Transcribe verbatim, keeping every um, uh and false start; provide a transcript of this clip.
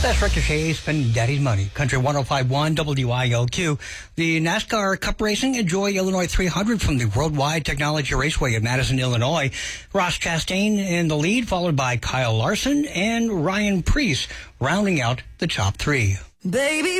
That's Ricochet, spending daddy's money. Country one oh five point one W I L Q. The NASCAR Cup Racing Enjoy Illinois three hundred from the Worldwide Technology Raceway in Madison, Illinois. Ross Chastain in the lead, followed by Kyle Larson and Ryan Preece, rounding out the top three. Baby.